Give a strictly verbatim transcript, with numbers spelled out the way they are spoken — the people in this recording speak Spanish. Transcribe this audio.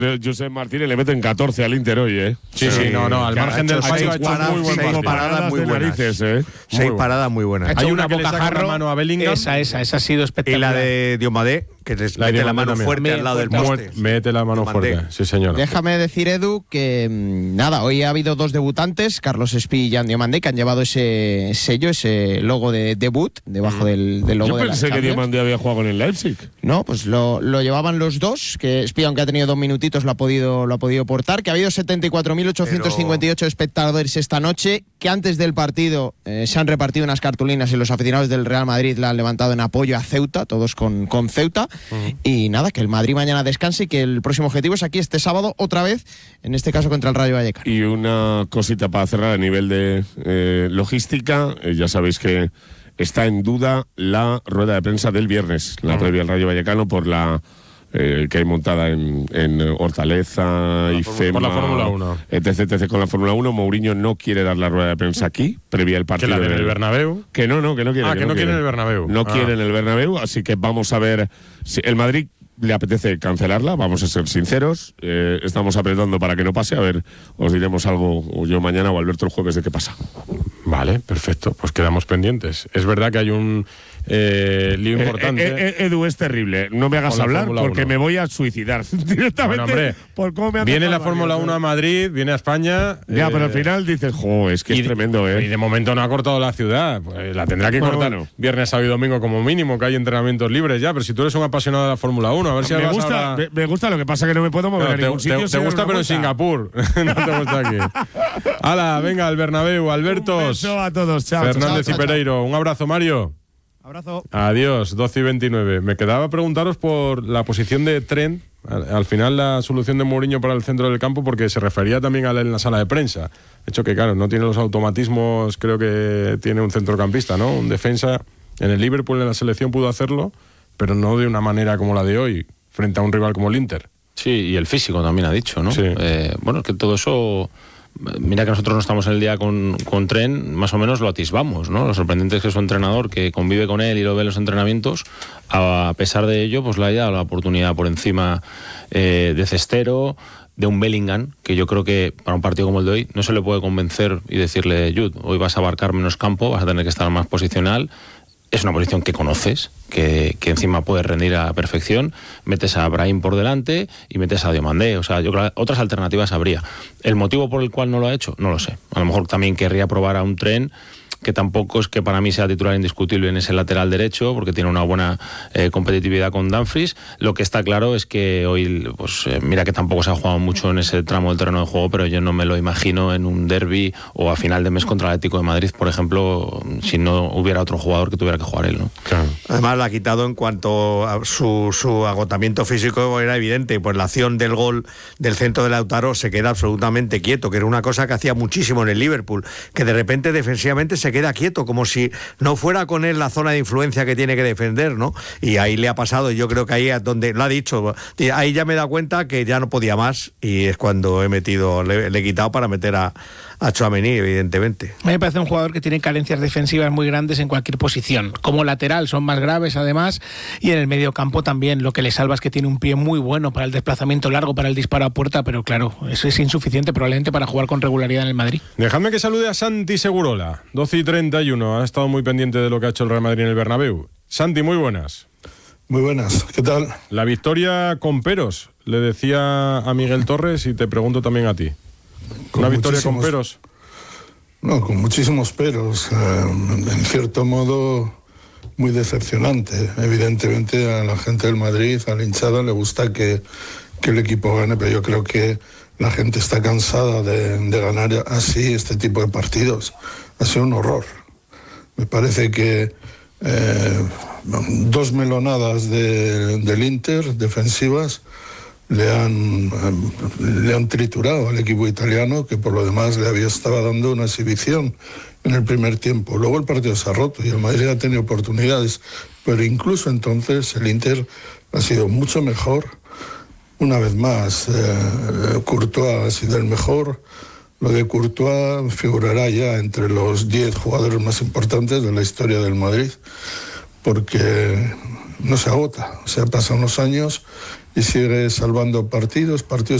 Josep Martínez le meten catorce al Inter hoy, ¿eh? Sí, sí, no, no, al margen del fallo ha hecho paradas, muy buen seis partido. paradas muy buenas. Narices, ¿eh? Seis Muy paradas muy buenas. Ha hecho Hay una, una que le saca bocajarro, la mano a Bellingham. Esa, esa, esa ha sido Y espectacular. la de Diomadé, que les La de mete la Diomadé mano también. fuerte al lado del Fuerte. poste. Mete la mano Diomandé. fuerte, sí señor. Déjame decir, Edu, que mm, nada, hoy ha habido dos debutantes, Carlos Espí y Jan Diomandé, que han llevado ese sello, ese logo de debut, debajo del, del logo Yo de la pensé que Champions. Diomandé había jugado con el Leipzig. No, pues lo, lo llevaban los dos, que Espí, aunque ha tenido dos minutitos, lo ha podido, lo ha podido portar, que ha habido setenta y cuatro mil ochocientos cincuenta y ocho espectadores esta noche, que antes del partido eh, se han repartido unas cartulinas y los aficionados del Real Madrid la han levantado en apoyo a Ceuta, todos con, con Ceuta, uh-huh. Y nada, que el Madrid mañana descanse y que el próximo objetivo es aquí este sábado, otra vez, en este caso contra el Rayo Vallecano. Y una cosita para cerrar a nivel de eh, logística, eh, ya sabéis que está en duda la rueda de prensa del viernes, la uh-huh. previa al Rayo Vallecano por la eh, que hay montada en, en Hortaleza, I F E M A, por la Fórmula uno, etc, etc con la Fórmula uno. Mourinho no quiere dar la rueda de prensa aquí, previa al partido. ¿Que la en el Bernabéu? Que no, no, que no quiere. Ah, que, que no, no quiere en el Bernabéu. No ah. quiere en el Bernabéu, así que vamos a ver si el Madrid le apetece cancelarla, vamos a ser sinceros, eh, estamos apretando para que no pase, a ver, os diremos algo o yo mañana o Alberto el jueves de qué pasa. Vale, perfecto, pues quedamos pendientes. Es verdad que hay un eh, lío importante. Eh, eh, eh, Edu, es terrible, no me hagas hablar porque me voy a suicidar directamente. Bueno, hombre, por cómo me han viene la tratado Fórmula varios, uno a Madrid, viene a España. Ya, eh, pero al final dices, jo, es que es tremendo, ¿eh? Y de momento no ha cortado la ciudad, pues la tendrá que bueno, cortar bueno. viernes, sábado y domingo como mínimo, que hay entrenamientos libres ya, pero si tú eres un apasionado de la Fórmula uno, a ver si me vas gusta, ahora... me, me gusta, lo que pasa que no me puedo mover no, a ningún te, sitio. Te, te gusta, pero en Singapur. No te gusta aquí. Hala, venga, al Bernabéu, Albertos. Un beso a todos, chao. Fernández chao, y chao, Pereiro. Un abrazo, Mario. Abrazo. Adiós, doce y veintinueve. Me quedaba preguntaros por la posición de Trent, al, al final la solución de Mourinho para el centro del campo, porque se refería también a él en la sala de prensa. De hecho que, claro, no tiene los automatismos, creo que tiene un centrocampista, ¿no? Un defensa. En el Liverpool, en la selección, pudo hacerlo, pero no de una manera como la de hoy, frente a un rival como el Inter. Sí, y el físico también ha dicho, ¿no? Sí. Eh, bueno, que todo eso... Mira que nosotros no estamos en el día con, con Trent, más o menos lo atisbamos, ¿no? Lo sorprendente es que su entrenador, que convive con él y lo ve en los entrenamientos, a pesar de ello, pues le haya dado la oportunidad por encima eh, de Cestero, de un Bellingham, que yo creo que para un partido como el de hoy no se le puede convencer y decirle, Jude, hoy vas a abarcar menos campo, vas a tener que estar más posicional. Es una posición que conoces, que, que encima puedes rendir a la perfección. Metes a Brahim por delante y metes a Diomandé. O sea, yo creo que otras alternativas habría. El motivo por el cual no lo ha hecho, no lo sé. A lo mejor también querría probar a un Trent, que tampoco es que para mí sea titular indiscutible en ese lateral derecho, porque tiene una buena eh, competitividad con Dumfries. Lo que está claro es que hoy, pues eh, mira que tampoco se ha jugado mucho en ese tramo del terreno de juego, pero yo no me lo imagino en un derbi o a final de mes contra el Atlético de Madrid, por ejemplo, si no hubiera otro jugador que tuviera que jugar él, ¿no? Claro. Además la ha quitado en cuanto a su, su agotamiento físico, era evidente, pues la acción del gol del centro de Lautaro se queda absolutamente quieto, que era una cosa que hacía muchísimo en el Liverpool, que de repente defensivamente se queda quieto, como si no fuera con él la zona de influencia que tiene que defender, ¿no? Y ahí le ha pasado, y yo creo que ahí es donde lo ha dicho, ahí ya me he dado cuenta que ya no podía más, y es cuando he metido, le, le he quitado para meter a a Tchouaméni, evidentemente. A mí me parece un jugador que tiene carencias defensivas muy grandes en cualquier posición. Como lateral son más graves además, y en el medio campo también. Lo que le salva es que tiene un pie muy bueno para el desplazamiento largo, para el disparo a puerta, pero claro, eso es insuficiente probablemente para jugar con regularidad en el Madrid. Dejadme que salude a Santi Segurola, doce y treinta y uno. Ha estado muy pendiente de lo que ha hecho el Real Madrid en el Bernabéu. Santi, muy buenas. Muy buenas, ¿qué tal? La victoria con peros, le decía a Miguel Torres, y te pregunto también a ti. Con ¿Una victoria con peros? No, con muchísimos peros. Eh, en cierto modo, muy decepcionante. Evidentemente, a la gente del Madrid, a la hinchada, le gusta que, que el equipo gane, pero yo creo que la gente está cansada de, de ganar así este tipo de partidos. Ha sido un horror. Me parece que eh, dos melonadas de, del Inter, defensivas, le han, le han triturado al equipo italiano, que por lo demás le había estado dando una exhibición en el primer tiempo. Luego el partido se ha roto y el Madrid ha tenido oportunidades, pero incluso entonces el Inter ha sido mucho mejor. Una vez más, eh, Courtois ha sido el mejor. Lo de Courtois figurará ya entre los diez jugadores más importantes de la historia del Madrid, porque no se agota. O sea, pasan los años y sigue salvando partidos, partidos